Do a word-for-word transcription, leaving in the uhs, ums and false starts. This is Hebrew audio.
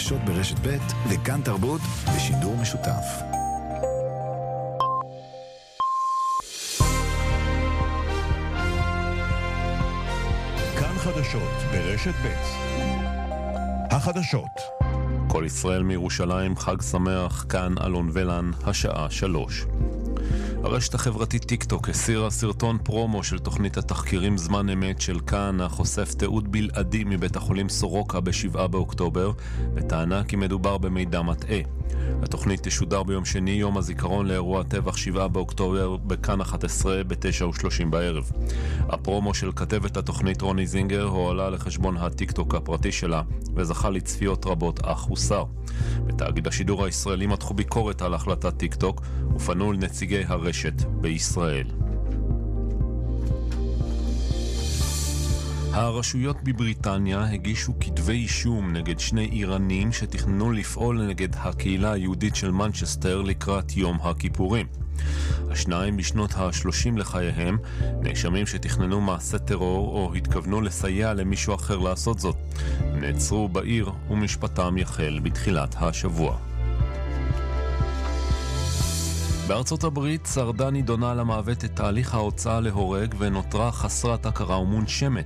החדשות ברשת ב' וכאן תרבות בשידור משותף. כאן חדשות ברשת ב'. החדשות. כל ישראל מירושלים, חג שמח, כאן אלון ולן, השעה שלוש. הרשת החברתית טיק טוק הסירה סרטון פרומו של תוכנית התחקירים זמן אמת של כאן, החושף תיעוד בלעדי מבית החולים סורוקה בשבעה באוקטובר, בטענה כי מדובר במידע מטעה. התוכנית תשודר ביום שני, יום הזיכרון לאירוע טבח שבעה באוקטובר, בכאן אחת עשרה ב-תשע ושלושים בערב. הפרומו של כתבת התוכנית רוני זינגר הועלה לחשבון הטיק טוק הפרטי שלה וזכה לצפיות רבות אך הוסר. בתאגיד השידור הישראלי מתחו ביקורת על החלטת טיק טוק ופנו לנציגי הרשת בישראל. הרשויות בבריטניה הגישו כתבי אישום נגד שני איראנים שתכננו לפעול נגד הקהילה היהודית של מנצ'סטר לקראת יום הכיפורים. השניים בשנות ה-שלושים לחייהם נאשמים שתכננו מעשה טרור או התכוונו לסייע למישהו אחר לעשות זאת. נעצרו בעיר ומשפטם יחל בתחילת השבוע. בארצות הברית שרדה נידונה למוות את תהליך ההוצאה להורג ונותרה חסרת הכרה ומונשמת.